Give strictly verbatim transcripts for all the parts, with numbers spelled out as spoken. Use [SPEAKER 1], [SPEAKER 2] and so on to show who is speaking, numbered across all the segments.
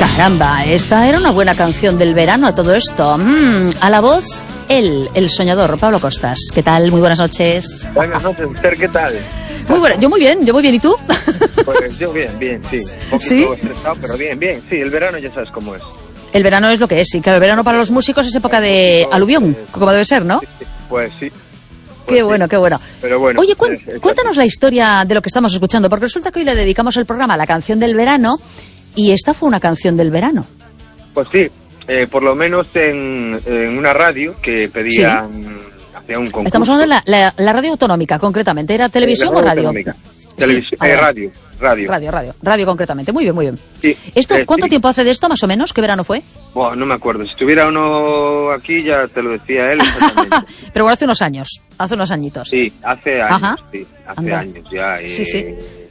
[SPEAKER 1] Caramba, esta era una buena canción del verano a todo esto. Mm, a la voz, él, el soñador, Pablo Costas. ¿Qué tal? Muy buenas noches.
[SPEAKER 2] Buenas noches, Esther, ¿qué tal?
[SPEAKER 1] Muy buena, yo muy bien, yo muy bien, ¿y tú?
[SPEAKER 2] Pues yo bien, bien, sí. Un poquito
[SPEAKER 1] ¿Sí?
[SPEAKER 2] estresado, pero bien, bien. Sí, el verano ya sabes cómo es.
[SPEAKER 1] El verano es lo que es, sí, claro, el verano para los músicos es época de aluvión, como debe ser, ¿no?
[SPEAKER 2] Sí, sí, pues sí.
[SPEAKER 1] Qué
[SPEAKER 2] Pues
[SPEAKER 1] bueno,
[SPEAKER 2] sí.
[SPEAKER 1] qué bueno.
[SPEAKER 2] Pero bueno.
[SPEAKER 1] Oye, cuen-
[SPEAKER 2] es- es
[SPEAKER 1] cuéntanos la historia de lo que estamos escuchando, porque resulta que hoy le dedicamos el programa a la canción del verano, y esta fue una canción del verano.
[SPEAKER 2] Pues sí, eh, por lo menos en, en una radio que pedían, hacía un concurso.
[SPEAKER 1] Estamos hablando de la, la- la radio autonómica, concretamente. ¿Era televisión
[SPEAKER 2] Eh, la
[SPEAKER 1] o radio?
[SPEAKER 2] autonómica. Televisión,
[SPEAKER 1] Sí,
[SPEAKER 2] eh,
[SPEAKER 1] ah,
[SPEAKER 2] radio, radio.
[SPEAKER 1] Radio, radio, radio concretamente. Muy bien, muy bien.
[SPEAKER 2] Sí,
[SPEAKER 1] ¿Esto
[SPEAKER 2] eh,
[SPEAKER 1] cuánto
[SPEAKER 2] sí.
[SPEAKER 1] tiempo hace de esto, más o menos? ¿Qué verano fue?
[SPEAKER 2] Buah, no me acuerdo. Si estuviera uno aquí ya te lo decía él exactamente.
[SPEAKER 1] Pero bueno, hace unos años, hace unos añitos.
[SPEAKER 2] Sí, hace años,
[SPEAKER 1] Ajá.
[SPEAKER 2] sí, hace
[SPEAKER 1] Anda.
[SPEAKER 2] años ya. eh,
[SPEAKER 1] Sí, sí.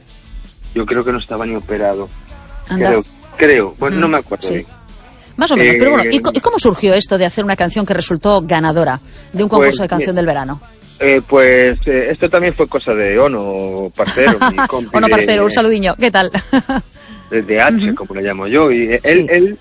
[SPEAKER 2] Yo creo que no estaba ni operado.
[SPEAKER 1] Anda.
[SPEAKER 2] Creo, creo. Bueno, no
[SPEAKER 1] Mm,
[SPEAKER 2] me acuerdo
[SPEAKER 1] sí.
[SPEAKER 2] bien.
[SPEAKER 1] Más o menos,
[SPEAKER 2] Eh,
[SPEAKER 1] pero bueno, ¿y, co- y cómo surgió esto de hacer una canción que resultó ganadora de un concurso
[SPEAKER 2] Pues,
[SPEAKER 1] de canción
[SPEAKER 2] bien.
[SPEAKER 1] del verano?
[SPEAKER 2] Eh, pues eh, esto también fue cosa de Ono, parcero, mi compi
[SPEAKER 1] Bueno,
[SPEAKER 2] de-
[SPEAKER 1] parcero, un saludiño, ¿qué tal?
[SPEAKER 2] de, de H,
[SPEAKER 1] Ujú.
[SPEAKER 2] como le llamo yo, y él,
[SPEAKER 1] Sí.
[SPEAKER 2] él,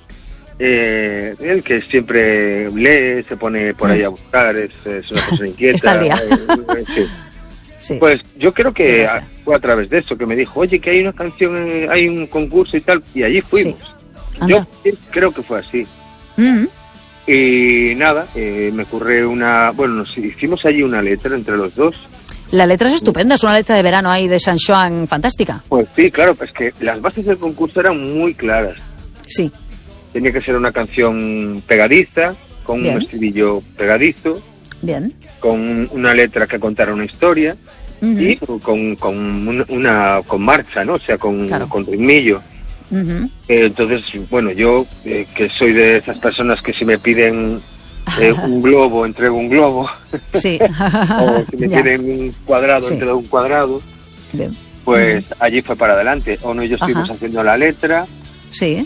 [SPEAKER 2] eh, él que siempre lee, se pone por ahí a buscar, es, es una persona inquieta.
[SPEAKER 1] Está al día.
[SPEAKER 2] eh, sí.
[SPEAKER 1] Sí.
[SPEAKER 2] Pues yo creo que
[SPEAKER 1] Gracias.
[SPEAKER 2] a- fue a través de eso que me dijo, oye, que hay una canción, eh, hay un concurso y tal, y allí fuimos.
[SPEAKER 1] Anda.
[SPEAKER 2] Yo sí, creo que fue así.
[SPEAKER 1] Mm,
[SPEAKER 2] Y nada, eh, me ocurre una, bueno, nos hicimos allí una letra entre los dos.
[SPEAKER 1] La letra es estupenda, es una letra de verano ahí de San Joan fantástica.
[SPEAKER 2] Pues sí, claro, pues que las bases del concurso eran muy claras.
[SPEAKER 1] Sí,
[SPEAKER 2] Tenía que ser una canción pegadiza, con
[SPEAKER 1] Bien.
[SPEAKER 2] un estribillo pegadizo,
[SPEAKER 1] bien.
[SPEAKER 2] con un- una letra que contara una historia
[SPEAKER 1] Ujú,
[SPEAKER 2] y con, con un- una con marcha, ¿no? O sea, con,
[SPEAKER 1] Claro.
[SPEAKER 2] con ritmillo.
[SPEAKER 1] ujú.
[SPEAKER 2] Eh, entonces, bueno, yo eh, que soy de esas personas que si me piden eh, un globo, entrego un globo,
[SPEAKER 1] Sí.
[SPEAKER 2] o si me
[SPEAKER 1] Ya,
[SPEAKER 2] piden un cuadrado,
[SPEAKER 1] Sí.
[SPEAKER 2] entrego un cuadrado,
[SPEAKER 1] bien.
[SPEAKER 2] pues allí fue para adelante. Ono y yo estuvimos
[SPEAKER 1] Ajá.
[SPEAKER 2] haciendo la letra.
[SPEAKER 1] Sí,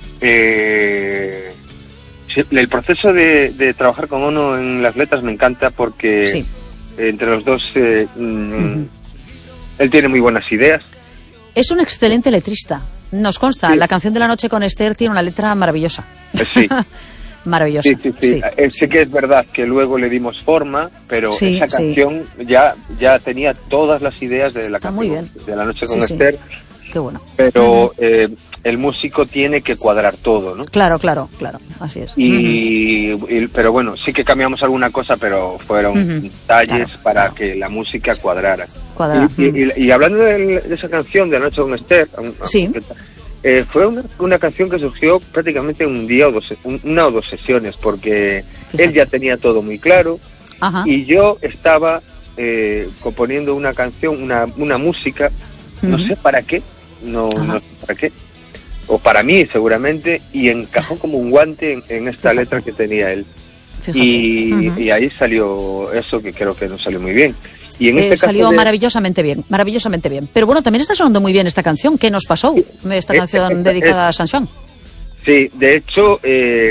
[SPEAKER 2] Eh, sí, el proceso de, de trabajar con Ono en las letras me encanta porque
[SPEAKER 1] sí.
[SPEAKER 2] eh, entre los dos eh, mm,
[SPEAKER 1] Ujú.
[SPEAKER 2] él tiene muy buenas ideas.
[SPEAKER 1] Es un excelente letrista. Nos consta,
[SPEAKER 2] Sí.
[SPEAKER 1] la canción de la noche con Esther tiene una letra maravillosa.
[SPEAKER 2] Eh, sí,
[SPEAKER 1] Maravillosa.
[SPEAKER 2] sí, sí, sí.
[SPEAKER 1] Sí.
[SPEAKER 2] Eh, sé que es verdad que luego le dimos forma, pero
[SPEAKER 1] Sí,
[SPEAKER 2] esa
[SPEAKER 1] sí.
[SPEAKER 2] canción ya, ya tenía todas las ideas de la
[SPEAKER 1] Está
[SPEAKER 2] canción
[SPEAKER 1] muy bien.
[SPEAKER 2] de la noche
[SPEAKER 1] Sí,
[SPEAKER 2] con
[SPEAKER 1] sí.
[SPEAKER 2] Esther,
[SPEAKER 1] Qué bueno.
[SPEAKER 2] pero
[SPEAKER 1] Ujú.
[SPEAKER 2] eh, el músico tiene que cuadrar todo, ¿no?
[SPEAKER 1] Claro, claro, claro. Así es. Ujú.
[SPEAKER 2] Y, y- pero bueno, sí que cambiamos alguna cosa, pero fueron
[SPEAKER 1] Ujú.
[SPEAKER 2] detalles
[SPEAKER 1] Claro,
[SPEAKER 2] para
[SPEAKER 1] claro.
[SPEAKER 2] que la música cuadrara.
[SPEAKER 1] Cuadrara.
[SPEAKER 2] Y, y- y- y hablando de, de esa canción de La Noche con Esther, aun-
[SPEAKER 1] Sí.
[SPEAKER 2] aunque- eh, fue una, una canción que surgió prácticamente un día o dos, un- una o dos sesiones, porque
[SPEAKER 1] Fíjate.
[SPEAKER 2] él ya tenía todo muy claro
[SPEAKER 1] Ajá.
[SPEAKER 2] y yo estaba eh, componiendo una canción, una, una música, no
[SPEAKER 1] Ujú.
[SPEAKER 2] sé para qué, no,
[SPEAKER 1] Ajá.
[SPEAKER 2] no sé para qué, o para mí seguramente, y encajó como un guante en, en esta
[SPEAKER 1] Fíjate.
[SPEAKER 2] letra que tenía él.
[SPEAKER 1] Fíjate.
[SPEAKER 2] Y,
[SPEAKER 1] Ujú.
[SPEAKER 2] y ahí salió eso que creo que nos salió muy bien. Y en
[SPEAKER 1] Eh,
[SPEAKER 2] este caso
[SPEAKER 1] salió
[SPEAKER 2] de-
[SPEAKER 1] maravillosamente bien, maravillosamente bien. Pero bueno, también está sonando muy bien esta canción. ¿Qué nos pasó? Esta
[SPEAKER 2] Eh,
[SPEAKER 1] canción
[SPEAKER 2] eh,
[SPEAKER 1] dedicada
[SPEAKER 2] eh,
[SPEAKER 1] a San Juan.
[SPEAKER 2] Sí, de hecho, eh,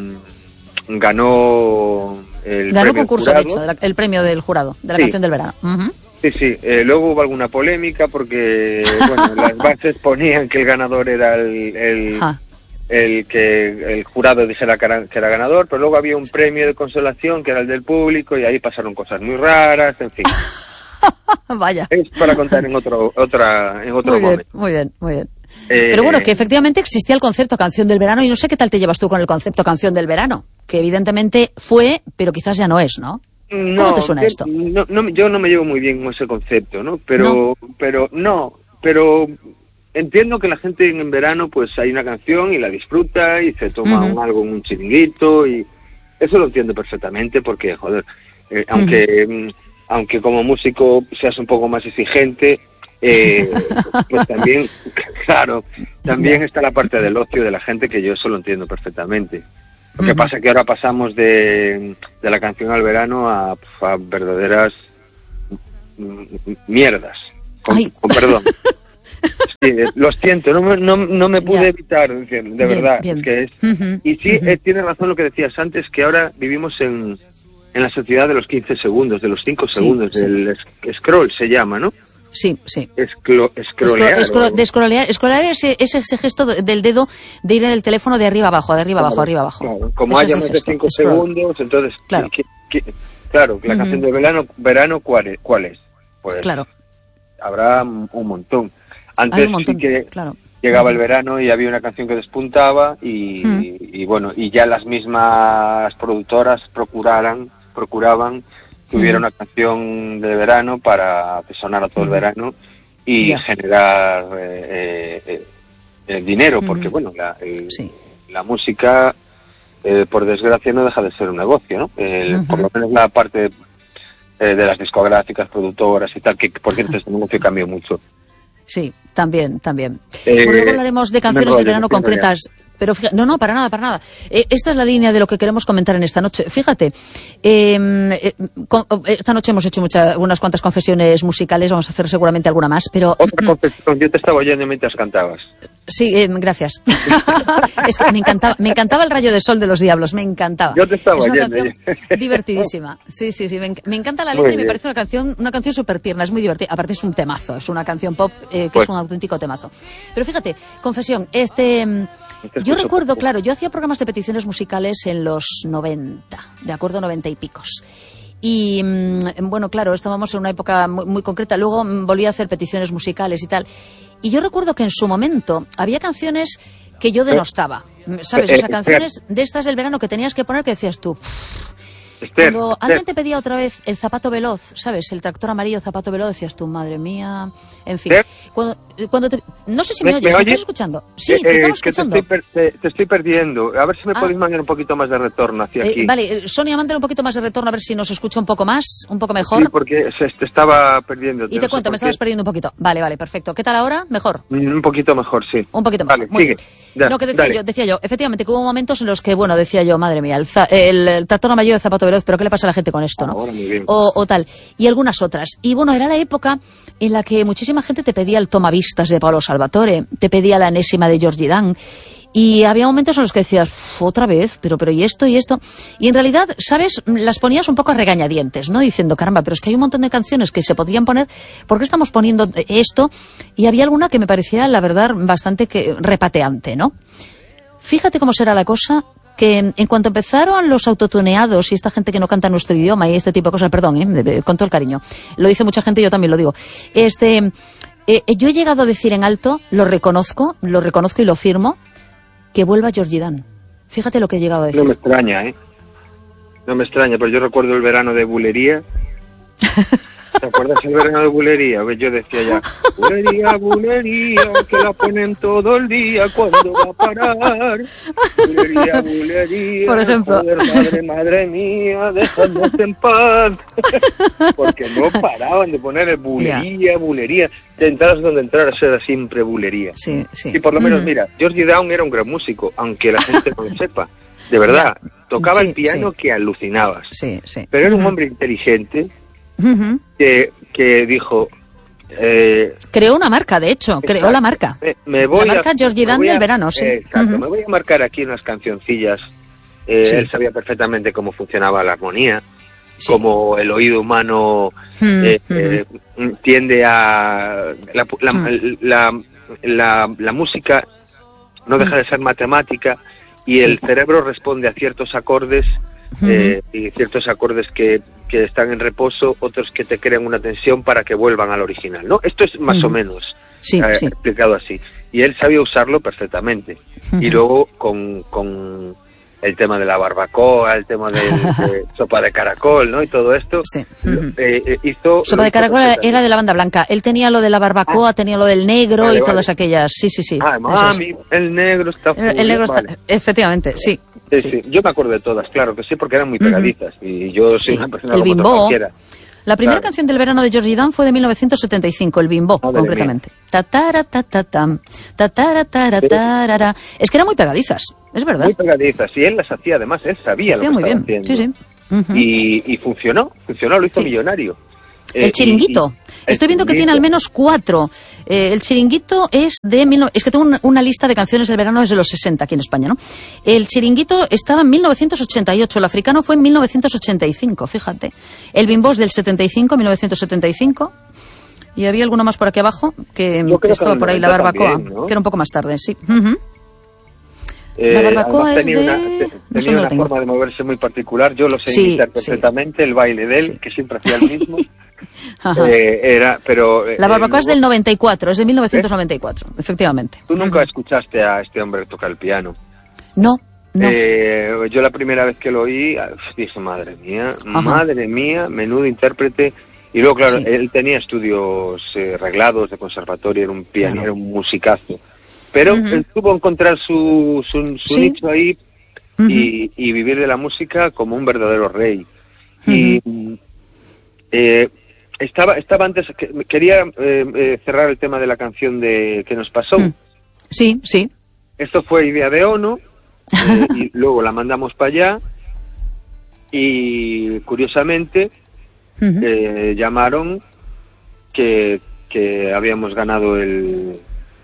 [SPEAKER 2] ganó el
[SPEAKER 1] Ganó
[SPEAKER 2] premio
[SPEAKER 1] concurso, de
[SPEAKER 2] jurado.
[SPEAKER 1] hecho, de la- el premio del jurado, de la
[SPEAKER 2] Sí.
[SPEAKER 1] canción del verano. Ujú.
[SPEAKER 2] Sí, sí. Eh, luego hubo alguna polémica porque, bueno, las bases ponían que el ganador era el, el,
[SPEAKER 1] Ajá.
[SPEAKER 2] el que el jurado dijera que era, que era ganador, pero luego había un premio de consolación que era el del público y ahí pasaron cosas muy raras, en fin.
[SPEAKER 1] Vaya.
[SPEAKER 2] Es para contar en otro otra en otro
[SPEAKER 1] Muy bien,
[SPEAKER 2] momento.
[SPEAKER 1] muy bien, muy bien.
[SPEAKER 2] Eh,
[SPEAKER 1] Pero bueno, que efectivamente existía el concepto canción del verano y no sé qué tal te llevas tú con el concepto canción del verano, que evidentemente fue, pero quizás ya no es, ¿no?
[SPEAKER 2] No,
[SPEAKER 1] ¿Cómo te suena
[SPEAKER 2] que-
[SPEAKER 1] esto?
[SPEAKER 2] No, no, yo no me llevo muy bien con ese concepto, ¿no? Pero, pero no, pero entiendo que la gente en verano pues hay una canción y la disfruta y se toma
[SPEAKER 1] Ujú.
[SPEAKER 2] un, algo en un chiringuito y eso lo entiendo perfectamente porque, joder, eh, aunque, mm, aunque como músico seas un poco más exigente, eh, pues también, claro, también está la parte del ocio de la gente que yo eso lo entiendo perfectamente. Lo que
[SPEAKER 1] Ujú.
[SPEAKER 2] pasa es que ahora pasamos de, de la canción al verano a, a verdaderas mm, mierdas, con,
[SPEAKER 1] Ay.
[SPEAKER 2] con perdón. Sí, eh, lo siento, no, me- no, no me pude
[SPEAKER 1] Ya.
[SPEAKER 2] evitar, de de
[SPEAKER 1] Bien,
[SPEAKER 2] verdad.
[SPEAKER 1] bien.
[SPEAKER 2] Es que es,
[SPEAKER 1] Ujú,
[SPEAKER 2] y sí,
[SPEAKER 1] ujú.
[SPEAKER 2] eh, tiene razón lo que decías antes, que ahora vivimos en, en la sociedad de los quince segundos, de los cinco
[SPEAKER 1] Sí,
[SPEAKER 2] segundos,
[SPEAKER 1] sí.
[SPEAKER 2] del sc- scroll se llama, ¿no?
[SPEAKER 1] sí, sí.
[SPEAKER 2] Esclo, escrolear.
[SPEAKER 1] Escro, escro, de escrolear, escrolear es ese, ese, ese gesto del dedo de ir en el teléfono de arriba abajo, de arriba abajo,
[SPEAKER 2] claro,
[SPEAKER 1] arriba abajo.
[SPEAKER 2] Claro. Como
[SPEAKER 1] Ese
[SPEAKER 2] haya
[SPEAKER 1] es
[SPEAKER 2] más de
[SPEAKER 1] gesto,
[SPEAKER 2] cinco
[SPEAKER 1] scroll.
[SPEAKER 2] segundos, entonces,
[SPEAKER 1] claro,
[SPEAKER 2] ¿qué, qué, qué? Claro, la uh-huh. canción de verano, verano ¿cuál es? ¿Cuál es? Pues
[SPEAKER 1] claro.
[SPEAKER 2] habrá un montón. Antes
[SPEAKER 1] un montón,
[SPEAKER 2] sí que
[SPEAKER 1] claro.
[SPEAKER 2] llegaba
[SPEAKER 1] uh-huh.
[SPEAKER 2] el verano y había una canción que despuntaba y, uh-huh. y, y bueno, y ya las mismas productoras procuraran, procuraban que hubiera uh-huh. una canción de verano para que sonara todo uh-huh. el verano y yeah. generar eh, eh, eh, dinero, uh-huh. porque bueno, la, el, sí. la música, eh, por desgracia, no deja de ser un negocio, ¿no? El, uh-huh. Por lo menos la parte eh, de las discográficas, productoras y tal, que por cierto este negocio cambió mucho.
[SPEAKER 1] Sí, también, también.
[SPEAKER 2] Eh,
[SPEAKER 1] Por luego hablaremos de canciones
[SPEAKER 2] rollo,
[SPEAKER 1] de verano concretas. Pero fíjate, no, no, para nada, para nada. Eh, esta es la línea de lo que queremos comentar en esta noche. Fíjate, eh, eh, con, esta noche hemos hecho muchas, unas cuantas confesiones musicales, vamos a hacer seguramente alguna más, pero...
[SPEAKER 2] Otra confesión, yo te estaba oyendo mientras cantabas.
[SPEAKER 1] Sí, eh, gracias. Es que me encantaba, me encantaba el rayo de sol de los Diablos, me encantaba.
[SPEAKER 2] Yo te estaba
[SPEAKER 1] es una
[SPEAKER 2] oyendo.
[SPEAKER 1] canción divertidísima. Sí, sí, sí, me, me encanta la letra y me parece una canción, una canción súper tierna, es muy divertida. Aparte es un temazo, es una canción pop eh, que pues, es un auténtico temazo. Pero fíjate, confesión, este... Yo recuerdo, claro, yo hacía programas de peticiones musicales en los noventa, de acuerdo, noventa y picos. Y, bueno, claro, estábamos en una época muy, muy concreta. Luego volví a hacer peticiones musicales y tal. Y yo recuerdo que en su momento había canciones que yo denostaba, ¿sabes? O sea, canciones de estas del verano que tenías que poner que decías tú...
[SPEAKER 2] Esther,
[SPEAKER 1] Cuando
[SPEAKER 2] Esther.
[SPEAKER 1] alguien te pedía otra vez el zapato veloz, ¿sabes? El tractor amarillo, zapato veloz, decías tú, madre mía. En fin. Cuando, cuando te... No sé si me, me oyes, ¿me, ¿me estás escuchando? Sí,
[SPEAKER 2] eh,
[SPEAKER 1] te estamos
[SPEAKER 2] que
[SPEAKER 1] escuchando.
[SPEAKER 2] Te estoy, per, te, te estoy perdiendo. A ver si me ah. podéis mandar un poquito más de retorno hacia aquí.
[SPEAKER 1] Eh, vale, Sonia, mándale un poquito más de retorno a ver si nos escucha un poco más, un poco mejor.
[SPEAKER 2] Sí, porque se te estaba perdiendo.
[SPEAKER 1] Y te
[SPEAKER 2] no
[SPEAKER 1] cuento, me estabas perdiendo un poquito. Vale, vale, perfecto. ¿Qué tal ahora? ¿Mejor?
[SPEAKER 2] Un poquito mejor, sí.
[SPEAKER 1] Un poquito mejor.
[SPEAKER 2] Vale,
[SPEAKER 1] Muy
[SPEAKER 2] sigue.
[SPEAKER 1] Bien.
[SPEAKER 2] Ya,
[SPEAKER 1] no, que decía
[SPEAKER 2] dale.
[SPEAKER 1] yo, decía yo, efectivamente, que hubo momentos en los que, bueno, decía yo, madre mía, el, za, el, el tractor amarillo de zapato veloz, pero ¿qué le pasa a la gente con esto, no?
[SPEAKER 2] Ahora, muy bien.
[SPEAKER 1] O, o tal. Y algunas otras. Y bueno, era la época en la que muchísima gente te pedía el tomavistas de Paolo Salvatore, te pedía la enésima de Georgie Dan. Y había momentos en los que decías, otra vez, pero, pero y esto y esto. Y en realidad, ¿sabes? Las ponías un poco a regañadientes, ¿no? Diciendo, caramba, pero es que hay un montón de canciones que se podrían poner, ¿por qué estamos poniendo esto? Y había alguna que me parecía, la verdad, bastante que repateante, ¿no? Fíjate cómo será la cosa, que en cuanto empezaron los autotuneados y esta gente que no canta nuestro idioma y este tipo de cosas, perdón, ¿eh? Con todo el cariño, lo dice mucha gente, yo también lo digo, este, eh, yo he llegado a decir en alto, lo reconozco, lo reconozco y lo firmo, que vuelva Georgie Dan. Fíjate lo que he llegado a decir.
[SPEAKER 2] No me extraña, ¿eh? No me extraña, pero yo recuerdo el verano de Bulería. ¿Te acuerdas el verano de Bulería? Yo decía ya, Bulería, Bulería, que la ponen todo el día, ¿cuándo va a parar? Bulería, Bulería,
[SPEAKER 1] por ejemplo.
[SPEAKER 2] Joder, madre, madre mía, dejadnos en paz. Porque no paraban de poner el Bulería, yeah. Bulería. De entraras donde entraras era siempre Bulería.
[SPEAKER 1] Sí, sí.
[SPEAKER 2] Y por lo menos,
[SPEAKER 1] mm.
[SPEAKER 2] mira, Georgie Dan era un gran músico, aunque la gente no lo sepa. De verdad, yeah. tocaba sí, el piano sí. que alucinabas.
[SPEAKER 1] Sí, sí.
[SPEAKER 2] Pero era
[SPEAKER 1] mm.
[SPEAKER 2] un hombre inteligente.
[SPEAKER 1] Uh-huh.
[SPEAKER 2] Que, que dijo eh,
[SPEAKER 1] creó una marca, de hecho, exacto, creó la marca
[SPEAKER 2] me, me voy
[SPEAKER 1] la marca
[SPEAKER 2] a,
[SPEAKER 1] Georgie Dan del verano, sí.
[SPEAKER 2] Exacto,
[SPEAKER 1] uh-huh.
[SPEAKER 2] me voy a marcar aquí unas cancioncillas. eh, sí. Él sabía perfectamente cómo funcionaba la armonía, sí. cómo el oído humano uh-huh. eh, eh, tiende a la, la, uh-huh. la, la, la música no deja uh-huh. de ser matemática y sí. el cerebro responde a ciertos acordes. Uh-huh. Eh, y ciertos acordes que, que están en reposo, otros que te crean una tensión para que vuelvan al original, ¿no? Esto es más uh-huh. o menos
[SPEAKER 1] sí,
[SPEAKER 2] eh,
[SPEAKER 1] sí.
[SPEAKER 2] explicado así. Y él sabía usarlo perfectamente. Uh-huh. Y luego con, con el tema de la barbacoa, el tema de, de sopa de caracol, ¿no? Y todo esto.
[SPEAKER 1] Sí. Uh-huh.
[SPEAKER 2] eh, hizo
[SPEAKER 1] sopa de caracol era de la banda blanca. Él tenía lo de la barbacoa, ah. tenía lo del negro vale, y todas vale. aquellas. Sí, sí, sí.
[SPEAKER 2] Ah, mami, es. el negro está...
[SPEAKER 1] El, el negro vale. está... Efectivamente, sí.
[SPEAKER 2] Sí, sí, sí, yo me acuerdo de todas, claro que sí, porque eran muy pegadizas. Uh-huh. Y yo soy
[SPEAKER 1] sí.
[SPEAKER 2] una persona
[SPEAKER 1] el
[SPEAKER 2] como
[SPEAKER 1] Bimbo.
[SPEAKER 2] cualquiera.
[SPEAKER 1] La primera
[SPEAKER 2] claro.
[SPEAKER 1] canción del verano de Georgie Dan fue de mil novecientos setenta y cinco, el Bimbo, Madre concretamente. Tatara, tatatam, tatara, tara, tarara. Es que eran muy pegadizas, es verdad.
[SPEAKER 2] Muy pegadizas, y él las hacía además, él sabía lo que
[SPEAKER 1] muy
[SPEAKER 2] estaba
[SPEAKER 1] bien.
[SPEAKER 2] haciendo.
[SPEAKER 1] Sí, sí. Uh-huh.
[SPEAKER 2] Y, y funcionó, funcionó, lo hizo sí. millonario.
[SPEAKER 1] El chiringuito.
[SPEAKER 2] Eh, y, y,
[SPEAKER 1] Estoy viendo
[SPEAKER 2] el
[SPEAKER 1] que tiene al menos cuatro. Eh, el chiringuito es de... Mil, es que tengo una, una lista de canciones del verano desde los sesenta aquí en España, ¿no? El chiringuito estaba en mil novecientos ochenta y ocho. El africano fue en mil novecientos ochenta y cinco, fíjate. El Bimbo es del setenta y cinco, mil novecientos setenta y cinco. Y había alguno más por aquí abajo, que,
[SPEAKER 2] Yo
[SPEAKER 1] que
[SPEAKER 2] creo
[SPEAKER 1] estaba
[SPEAKER 2] que
[SPEAKER 1] por ahí, la barbacoa,
[SPEAKER 2] también, ¿no?
[SPEAKER 1] que era un poco más tarde, sí. Uh-huh.
[SPEAKER 2] Eh,
[SPEAKER 1] la barbacoa es
[SPEAKER 2] tenía
[SPEAKER 1] de...
[SPEAKER 2] una, te,
[SPEAKER 1] no
[SPEAKER 2] tenía una forma de moverse muy particular, yo lo sé
[SPEAKER 1] sí,
[SPEAKER 2] imitar perfectamente, sí. El baile de él, sí. Que siempre hacía el mismo. eh, era, pero,
[SPEAKER 1] la barbacoa
[SPEAKER 2] eh,
[SPEAKER 1] es del noventa y cuatro, es de mil novecientos noventa y cuatro, ¿eh? Efectivamente.
[SPEAKER 2] ¿Tú nunca
[SPEAKER 1] uh-huh.
[SPEAKER 2] escuchaste a este hombre tocar el piano?
[SPEAKER 1] No. No.
[SPEAKER 2] Eh, yo la primera vez que lo oí dije, madre mía, Ajá. madre mía, menudo intérprete. Y luego, claro, sí. él tenía estudios eh, reglados de conservatorio, era un piano, claro. Era un musicazo. Pero uh-huh. él tuvo que encontrar su, su, su ¿Sí? nicho ahí uh-huh. y, y vivir de la música como un verdadero rey. Uh-huh. Y eh, estaba estaba antes, quería eh, eh, cerrar el tema de la canción de que nos pasó.
[SPEAKER 1] Uh-huh. Sí, sí.
[SPEAKER 2] Esto fue idea de Ono. Eh, y luego la mandamos para allá y curiosamente uh-huh. eh, llamaron que, que habíamos ganado el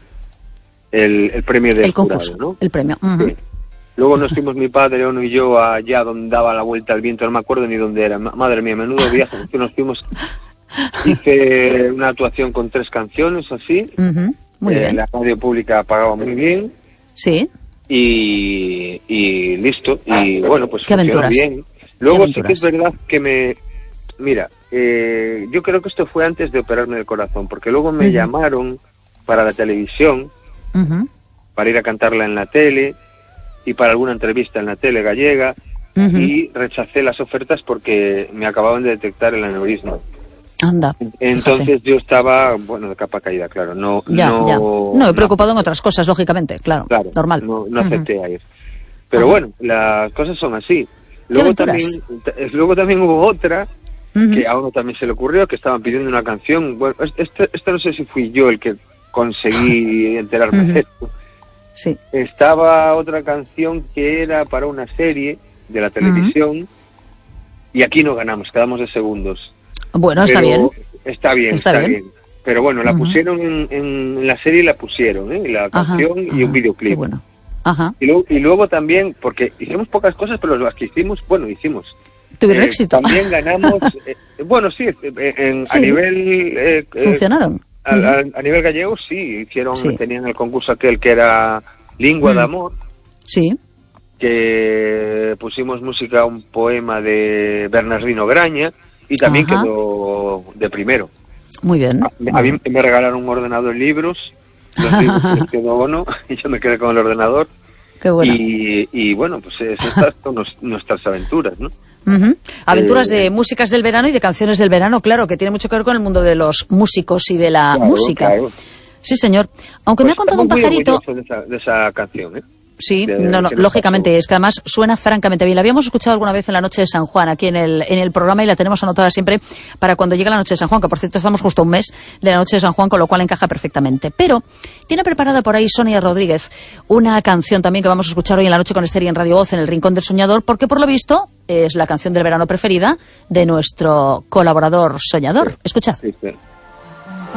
[SPEAKER 2] el, el premio del
[SPEAKER 1] el concurso,
[SPEAKER 2] jurado, ¿no?
[SPEAKER 1] El premio. Uh-huh. Sí.
[SPEAKER 2] Luego nos fuimos mi padre, Ono y yo allá donde daba la vuelta al viento, no me acuerdo ni dónde era. Madre mía, menudo viaje, que nos fuimos. Hice una actuación con tres canciones así.
[SPEAKER 1] Uh-huh. Muy
[SPEAKER 2] eh,
[SPEAKER 1] bien.
[SPEAKER 2] La radio pública pagaba muy bien.
[SPEAKER 1] Sí.
[SPEAKER 2] Y, y listo, y bueno, pues
[SPEAKER 1] ¿Qué
[SPEAKER 2] funcionó
[SPEAKER 1] aventuras?
[SPEAKER 2] bien. Luego
[SPEAKER 1] sí
[SPEAKER 2] que es verdad que me... Mira, eh, yo creo que esto fue antes de operarme el corazón, porque luego me uh-huh. llamaron para la televisión,
[SPEAKER 1] uh-huh.
[SPEAKER 2] para ir a cantarla en la tele, y para alguna entrevista en la tele gallega, uh-huh. y rechacé las ofertas porque me acababan de detectar el aneurisma.
[SPEAKER 1] Anda.
[SPEAKER 2] Entonces
[SPEAKER 1] fíjate.
[SPEAKER 2] Yo estaba, bueno, de capa caída, claro. No,
[SPEAKER 1] ya,
[SPEAKER 2] no,
[SPEAKER 1] ya. No, he preocupado no, en otras cosas, lógicamente, claro. claro normal.
[SPEAKER 2] No, no acepté uh-huh. a ir. Pero uh-huh. bueno, las cosas son así. Luego también, luego también hubo otra, uh-huh. que a uno también se le ocurrió, que estaban pidiendo una canción. Bueno, este, este no sé si fui yo el que conseguí enterarme uh-huh. de esto.
[SPEAKER 1] Sí.
[SPEAKER 2] Estaba otra canción que era para una serie de la televisión, uh-huh. y aquí no ganamos, quedamos de segundos.
[SPEAKER 1] Bueno, está
[SPEAKER 2] Pero
[SPEAKER 1] bien.
[SPEAKER 2] Está bien, está, está bien. bien. Pero bueno, la uh-huh. pusieron en, en la serie, la pusieron, ¿eh? La canción uh-huh. y un videoclip.
[SPEAKER 1] Qué bueno. Ajá.
[SPEAKER 2] Y, luego, y luego también, porque hicimos pocas cosas, pero las que hicimos, bueno, hicimos.
[SPEAKER 1] Tuvieron
[SPEAKER 2] eh,
[SPEAKER 1] éxito.
[SPEAKER 2] También ganamos, eh, bueno, sí, en,
[SPEAKER 1] sí.
[SPEAKER 2] a nivel... Eh,
[SPEAKER 1] Funcionaron.
[SPEAKER 2] Eh, a, a, a nivel gallego, sí, hicieron, sí. tenían el concurso aquel que era Lingua uh-huh. de Amor.
[SPEAKER 1] Sí.
[SPEAKER 2] Que pusimos música a un poema de Bernardino Graña. Y también Ajá. quedó de primero.
[SPEAKER 1] Muy bien.
[SPEAKER 2] A, a mí me regalaron un ordenador y libros, los libros les quedó Ono, y yo me quedé con el ordenador.
[SPEAKER 1] Qué bueno.
[SPEAKER 2] Y, y bueno, pues estas son nuestras aventuras, ¿no?
[SPEAKER 1] Uh-huh. Aventuras eh, de músicas del verano y de canciones del verano, claro, que tiene mucho que ver con el mundo de los músicos y de la
[SPEAKER 2] claro,
[SPEAKER 1] música.
[SPEAKER 2] Claro.
[SPEAKER 1] Sí, señor. Aunque
[SPEAKER 2] pues
[SPEAKER 1] me ha contado un pajarito...
[SPEAKER 2] De esa, de esa canción, ¿eh?
[SPEAKER 1] Sí,
[SPEAKER 2] de,
[SPEAKER 1] no, no, lógicamente, es que además suena francamente bien. La habíamos escuchado alguna vez en la noche de San Juan, aquí en el, en el programa, y la tenemos anotada siempre para cuando llegue la noche de San Juan, que por cierto estamos justo un mes de la noche de San Juan, con lo cual encaja perfectamente. Pero tiene preparada por ahí Sonia Rodríguez una canción también que vamos a escuchar hoy en la noche con Esther y en Radio Voz, en el Rincón del Soñador, porque por lo visto es la canción del verano preferida de nuestro colaborador soñador. Escuchad.
[SPEAKER 2] Sí, sí.